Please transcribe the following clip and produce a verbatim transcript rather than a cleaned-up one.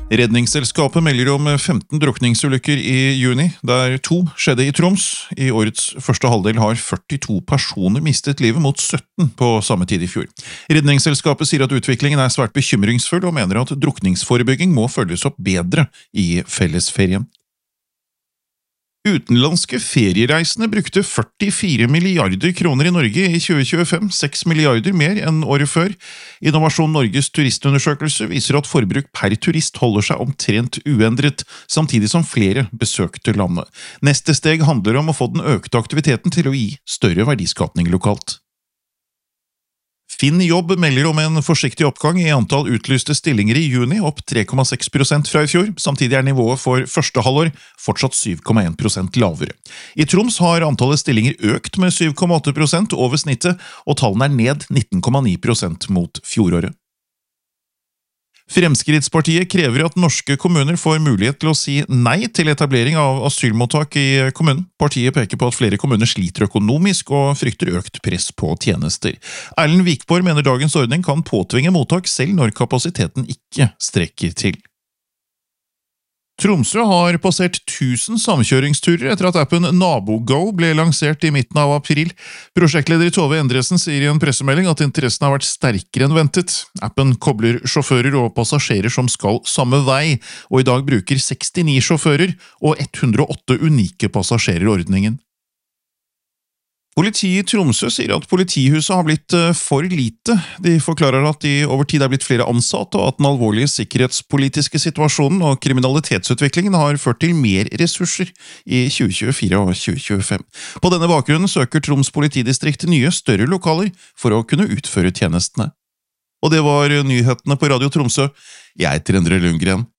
Redningsselskapet melder om femten drukningsulykker i juni, der to skjedde i Troms. I årets første halvdel har førtito personer mistet livet mot sytten på samme tid i fjor. Redningsselskapet sier at utviklingen er svært bekymringsfull og mener at drukningsforebygging må følges opp bedre i fellesferien. Utenlandske feriereisende brukte førtifire milliarder kroner i Norge i tjue tjuefem, seks milliarder mer enn året før. Innovasjon Norges turistundersøkelse viser at forbruk per turist holder seg omtrent uendret, samtidig som flere besøkte landet. Neste steg handler om å få den økte aktiviteten til å gi større verdiskapning lokalt. Finn Jobb melder om en forsiktig oppgang i antall utlyste stillinger i juni, opp tre komma seks prosent fra i fjor. Samtidig er nivået for første halvår fortsatt syv komma en prosent lavere. I Troms har antallet stillinger økt med syv komma åtte prosent over snittet, og tallene er ned nitten komma ni prosent mot fjoråret. Fremskrittspartiet krever at norske kommuner får mulighet til å si nei til etablering av asylmottak i kommunen. Partiet peker på at flere kommuner sliter økonomisk og frykter økt press på tjenester. Erlend Wikborg mener dagens ordning kan påtvinge mottak selv når kapasiteten ikke strekker til. Tromsø har passert tusen samkjøringsturer etter at appen NaboGo ble lansert i midten av april. Prosjektleder Tove Endresen sier i en pressemelding at interessen har vært sterkere enn ventet. Appen kobler sjåfører og passasjerer som skal samme vei, og i dag bruker sekstini sjåfører og ett hundre og åtte unike passasjerer ordningen. Politiet i Tromsø sier at politihuset har blitt for lite. De forklarer at de over tid er blitt flere ansatte, og at den alvorlige sikkerhetspolitiske situasjonen og kriminalitetsutviklingen har ført til mer ressurser i tjue tjuefire og tjue tjuefem. På denne bakgrunnen søker Troms politidistrikt nye, større lokaler for å kunne utføre tjenestene. Og det var nyhetene på Radio Tromsø. Jeg heter Endre Lundgren.